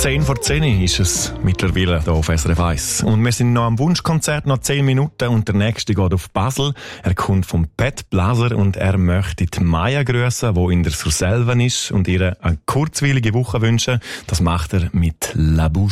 10 vor 10 ist es mittlerweile hier auf SRF 1. Und wir sind noch am Wunschkonzert, noch 10 Minuten und der nächste geht auf Basel. Er kommt vom Pat Blaser und er möchte die Maya grüssen, die in der Surselva ist und ihr eine kurzweilige Woche wünschen. Das macht er mit La Bouche.